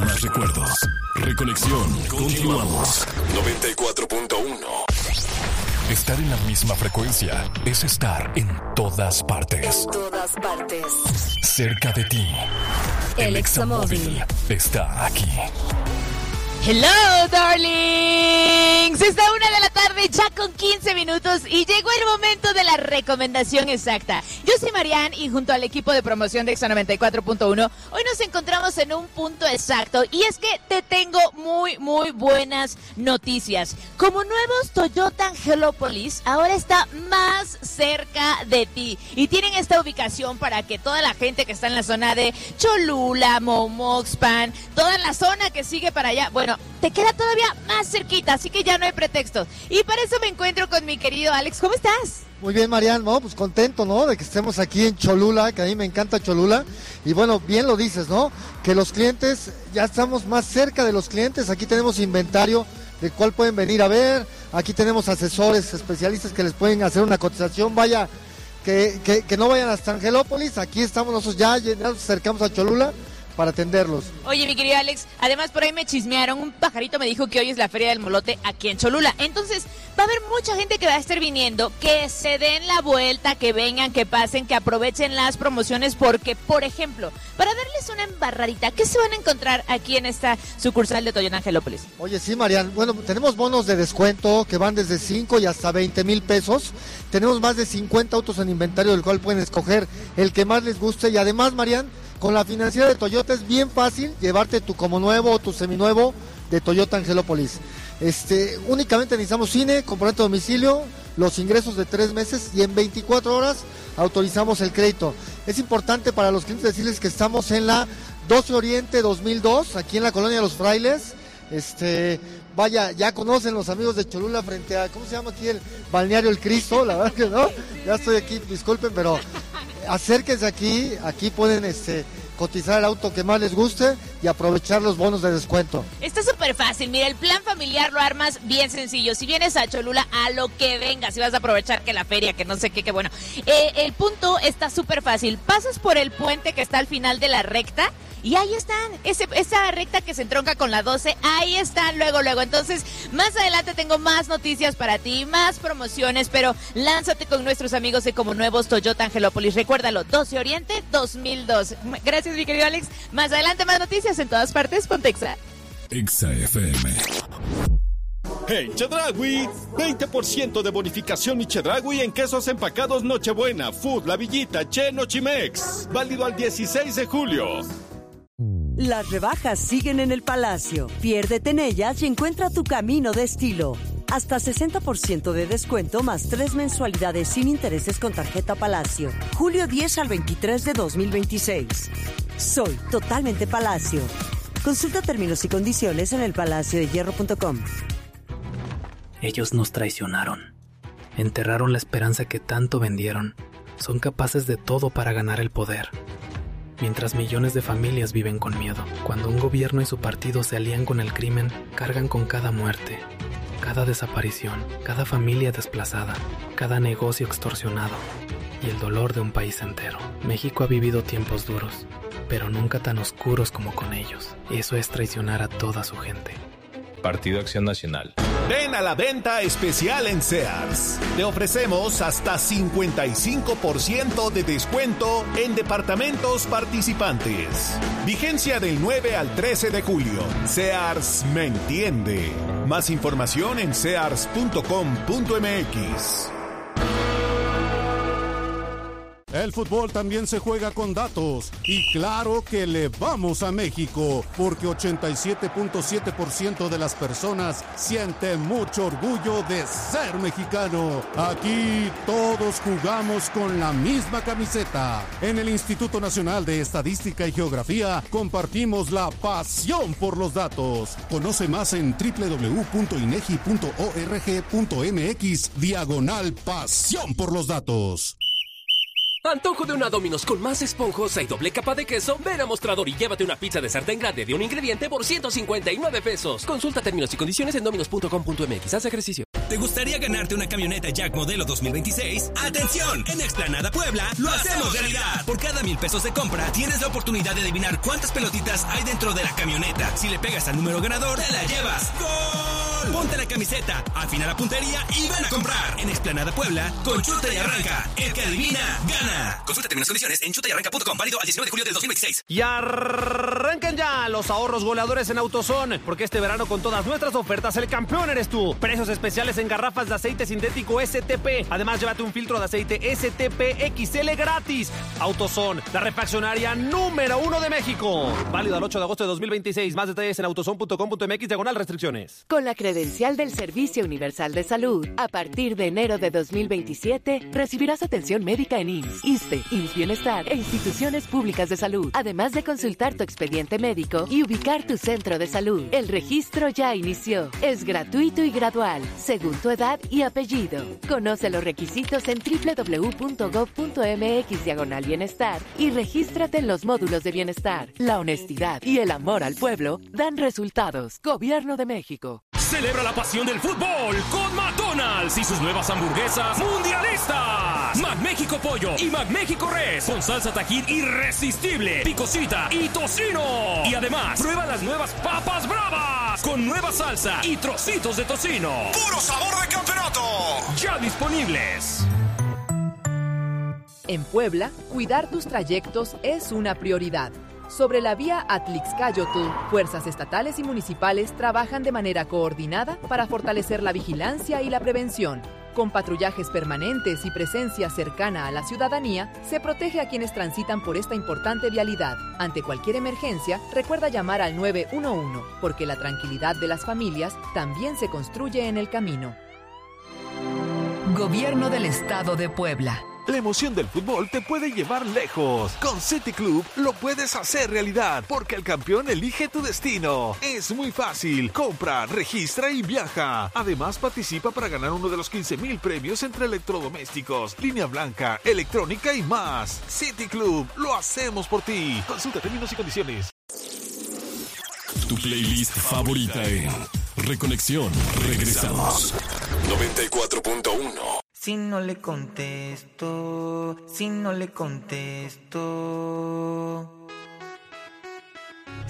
Más recuerdos. Reconexión. Continuamos. 94.1. Estar en la misma frecuencia es estar en todas partes. En todas partes. Cerca de ti. El Examóvil está aquí. Hello, darlings. Está 1:00 p.m, ya con 15 minutos y llegó el momento de la recomendación exacta. Yo soy Marian y junto al equipo de promoción de Exa 94.1, hoy nos encontramos en un punto exacto y es que te tengo muy buenas noticias. Como nuevos Toyota Angelópolis, ahora está más cerca de ti y tienen esta ubicación para que toda la gente que está en la zona de Cholula, Momoxpan, toda la zona que sigue para allá, bueno, te queda todavía más cerquita, así que ya no hay pretextos. Y para eso me encuentro con mi querido Alex. ¿Cómo estás? Muy bien, Marian, ¿no? Pues contento, ¿no? De que estemos aquí en Cholula, que a mí me encanta Cholula. Y bueno, bien lo dices, ¿no? Que los clientes, ya estamos más cerca de los clientes. Aquí tenemos inventario del cual pueden venir a ver. Aquí tenemos asesores especialistas que les pueden hacer una cotización. Vaya, que no vayan hasta Angelópolis. Aquí estamos nosotros ya nos acercamos a Cholula para atenderlos. Oye, mi querido Alex, además por ahí me chismearon, un pajarito me dijo que hoy es la Feria del Molote aquí en Cholula, entonces va a haber mucha gente que va a estar viniendo, que se den la vuelta, que vengan, que pasen, que aprovechen las promociones, porque, por ejemplo, para darles una embarradita, ¿qué se van a encontrar aquí en esta sucursal de Toyota Angelópolis? Oye, sí, Marian, bueno, tenemos bonos de descuento que van desde 5 y hasta 20,000 pesos, tenemos más de 50 autos en inventario, del cual pueden escoger el que más les guste, y además, Marian, con la financiera de Toyota es bien fácil llevarte tu como nuevo o tu seminuevo de Toyota Angelópolis. Únicamente necesitamos cine, comprobante de domicilio, los ingresos de 3 meses y en 24 horas autorizamos el crédito. Es importante para los clientes decirles que estamos en la 12 Oriente 2002, aquí en la Colonia de los Frailes. Vaya, ya conocen los amigos de Cholula frente a, ¿cómo se llama aquí? El Balneario El Cristo, la verdad que no, ya estoy aquí, disculpen, pero acérquense aquí pueden cotizar el auto que más les guste y aprovechar los bonos de descuento. Está súper fácil, mira, el plan familiar lo armas bien sencillo. Si vienes a Cholula, a lo que vengas, si vas a aprovechar que la feria, que no sé qué, que bueno. El punto está súper fácil, pasas por el puente que está al final de la recta, y ahí están, esa recta que se entronca con la 12, ahí están luego. Entonces, más adelante tengo más noticias para ti, más promociones, pero lánzate con nuestros amigos de Como Nuevos Toyota Angelópolis. Recuérdalo, 12 Oriente 2002. Gracias, mi querido Alex. Más adelante, más noticias en todas partes. Ponte Exa. Exa FM. En Chedraui, 20% de bonificación y Chedraui en quesos empacados Nochebuena, Food, La Villita, Che, Nochimex. Válido al 16 de julio. Las rebajas siguen en el Palacio. Piérdete en ellas y encuentra tu camino de estilo. Hasta 60% de descuento más 3 mensualidades sin intereses con tarjeta Palacio. Julio 10 al 23 de 2026. Soy totalmente Palacio. Consulta términos y condiciones en elpalaciodehierro.com. Ellos nos traicionaron. Enterraron la esperanza que tanto vendieron. Son capaces de todo para ganar el poder. Mientras millones de familias viven con miedo. Cuando un gobierno y su partido se alían con el crimen, cargan con cada muerte, cada desaparición, cada familia desplazada, cada negocio extorsionado y el dolor de un país entero. México ha vivido tiempos duros, pero nunca tan oscuros como con ellos. Eso es traicionar a toda su gente. Partido Acción Nacional. Ven a la venta especial en Sears. Te ofrecemos hasta 55% de descuento en departamentos participantes. Vigencia del 9 al 13 de julio. Sears me entiende. Más información en sears.com.mx. El fútbol también se juega con datos y claro que le vamos a México porque 87.7% de las personas sienten mucho orgullo de ser mexicano. Aquí todos jugamos con la misma camiseta. En el Instituto Nacional de Estadística y Geografía compartimos la pasión por los datos. Conoce más en www.inegi.org.mx/pasión por los datos. Antojo de una Domino's con más esponjosa y doble capa de queso. Ven a Mostrador y llévate una pizza de sartén grande de un ingrediente por 159 pesos. Consulta términos y condiciones en dominos.com.mx. Haz ejercicio. ¿Te gustaría ganarte una camioneta Jack modelo 2026? ¡Atención! En Explanada Puebla lo hacemos realidad. Por cada 1,000 pesos de compra tienes la oportunidad de adivinar cuántas pelotitas hay dentro de la camioneta. Si le pegas al número ganador, te la llevas. ¡Gol! Ponte la camiseta, afina la puntería y ven a comprar. En Explanada Puebla, con Chuta y Arranca. El que adivina, gana. Consulta términos y condiciones en chutayanranca.com. Válido al 19 de julio del 2026. Y arrancan ya los ahorros goleadores en AutoZone, porque este verano con todas nuestras ofertas el campeón eres tú. Precios especiales en garrafas de aceite sintético STP. Además, llévate un filtro de aceite STP XL gratis. AutoZone, la refaccionaria número 1 de México. Válido al 8 de agosto de 2026. Más detalles en autozone.com.mx/restricciones. Con la credencial del Servicio Universal de Salud, a partir de enero de 2027, recibirás atención médica en IMSS, ISSSTE, IMSS Bienestar e instituciones públicas de salud, además de consultar tu expediente médico y ubicar tu centro de salud. El registro ya inició. Es gratuito y gradual, según tu edad y apellido. Conoce los requisitos en www.gov.mx/bienestar y regístrate en los módulos de bienestar. La honestidad y el amor al pueblo dan resultados. Gobierno de México. Celebra la pasión del fútbol con McDonald's y sus nuevas hamburguesas mundialistas. McMéxico Pollo y McMéxico Res con salsa Tajín irresistible, picosita y tocino. Y además, prueba las nuevas papas bravas con nueva salsa y trocitos de tocino. ¡Puro sabor de campeonato! Ya disponibles. En Puebla, cuidar tus trayectos es una prioridad. Sobre la vía Atlixcáyotl, fuerzas estatales y municipales trabajan de manera coordinada para fortalecer la vigilancia y la prevención. Con patrullajes permanentes y presencia cercana a la ciudadanía, se protege a quienes transitan por esta importante vialidad. Ante cualquier emergencia, recuerda llamar al 911, porque la tranquilidad de las familias también se construye en el camino. Gobierno del Estado de Puebla. La emoción del fútbol te puede llevar lejos. Con City Club lo puedes hacer realidad, porque el campeón elige tu destino. Es muy fácil. Compra, registra y viaja. Además, participa para ganar uno de los 15,000 premios entre electrodomésticos, línea blanca, electrónica y más. City Club, lo hacemos por ti. Consulta términos y condiciones. Tu playlist favorita en Reconexión. Regresamos. 94.1. Si no le contesto,